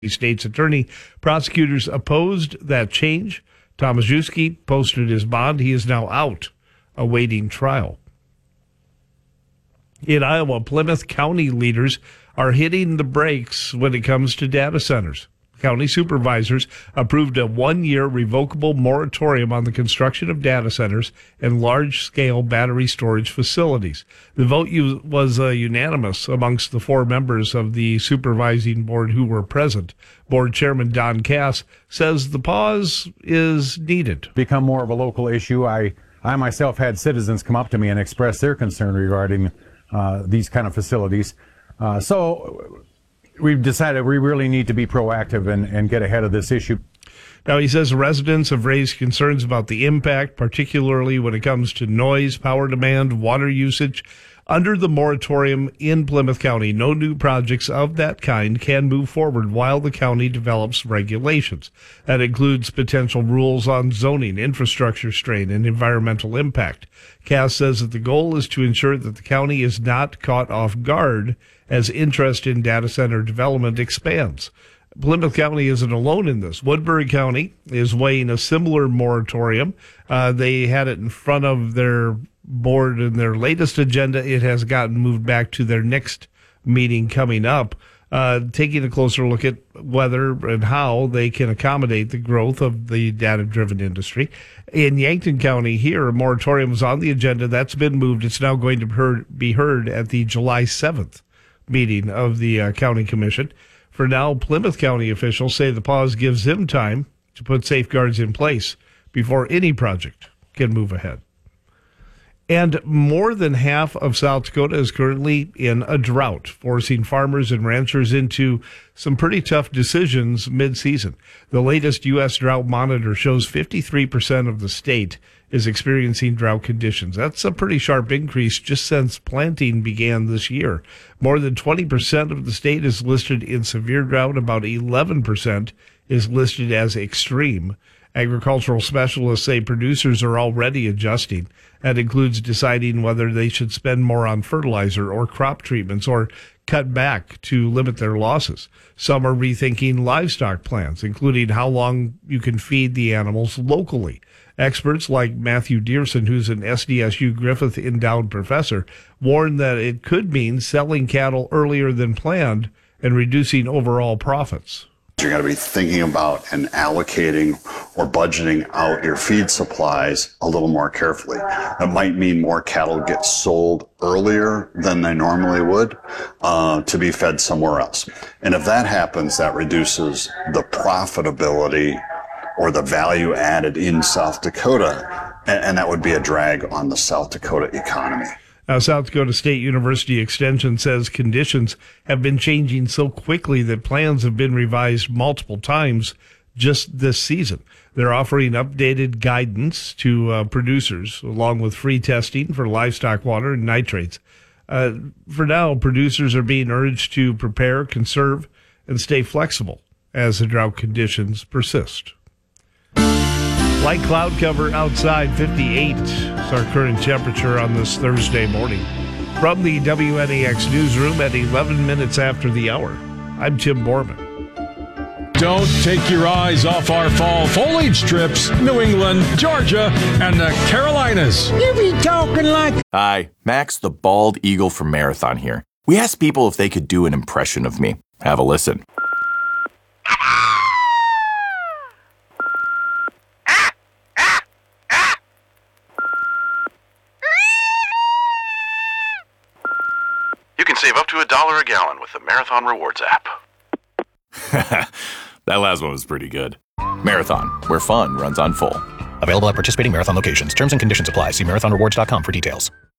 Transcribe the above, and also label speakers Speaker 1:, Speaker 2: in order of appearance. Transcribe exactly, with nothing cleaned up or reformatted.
Speaker 1: state's attorney. Prosecutors opposed that change. Tomaszewski posted his bond. He is now out, awaiting trial. In Iowa, Plymouth County leaders are hitting the brakes when it comes to data centers. County supervisors approved a one-year revocable moratorium on the construction of data centers and large-scale battery storage facilities. The vote was uh, unanimous amongst the four members of the supervising board who were present. Board Chairman Don Cass says the pause is needed.
Speaker 2: Become more of a local issue. I, I myself had citizens come up to me and express their concern regarding uh, these kind of facilities. Uh, so we've decided we really need to be proactive and, and get ahead of this issue.
Speaker 1: Now, he says residents have raised concerns about the impact, particularly when it comes to noise, power demand, water usage. Under the moratorium in Plymouth County, no new projects of that kind can move forward while the county develops regulations. That includes potential rules on zoning, infrastructure strain, and environmental impact. Cass says that the goal is to ensure that the county is not caught off guard as interest in data center development expands. Plymouth County isn't alone in this. Woodbury County is weighing a similar moratorium. Uh, they had it in front of their board in their latest agenda. It has gotten moved back to their next meeting coming up, uh, taking a closer look at whether and how they can accommodate the growth of the data-driven industry. In Yankton County here, a moratorium is on the agenda. That's been moved. It's now going to heard, be heard at the July seventh meeting of the uh, county commission. For now, Plymouth County officials say the pause gives them time to put safeguards in place before any project can move ahead. And more than half of South Dakota is currently in a drought, forcing farmers and ranchers into some pretty tough decisions mid-season. The latest U S Drought Monitor shows fifty-three percent of the state is experiencing drought conditions. That's a pretty sharp increase just since planting began this year. More than twenty percent of the state is listed in severe drought. About eleven percent is listed as extreme. Agricultural specialists say producers are already adjusting. That includes deciding whether they should spend more on fertilizer or crop treatments or cut back to limit their losses. Some are rethinking livestock plans, including how long you can feed the animals locally. Experts like Matthew Dearson, who's an S D S U Griffith endowed professor, warn that it could mean selling cattle earlier than planned and reducing overall profits.
Speaker 3: You're going to be thinking about and allocating or budgeting out your feed supplies a little more carefully. That might mean more cattle get sold earlier than they normally would uh, to be fed somewhere else. And if that happens, that reduces the profitability or the value added in South Dakota, and, and that would be a drag on the South Dakota economy.
Speaker 1: Now, South Dakota State University Extension says conditions have been changing so quickly that plans have been revised multiple times just this season. They're offering updated guidance to uh, producers, along with free testing for livestock water and nitrates. Uh, for now, producers are being urged to prepare, conserve, and stay flexible as the drought conditions persist. Light cloud cover outside, fifty-eight is our current temperature on this Thursday morning. From the W N A X newsroom at eleven minutes after the hour, I'm Tim Borman.
Speaker 4: Don't take your eyes off our fall foliage trips. New England, Georgia, and the Carolinas.
Speaker 5: You be talking like...
Speaker 6: Hi, Max the Bald Eagle from Marathon here. We asked people if they could do an impression of me. Have a listen.
Speaker 7: You can save up to a dollar a gallon with the Marathon Rewards app.
Speaker 6: That last one was pretty good. Marathon, where fun runs on full.
Speaker 8: Available at participating Marathon locations. Terms and conditions apply. See marathon rewards dot com for details.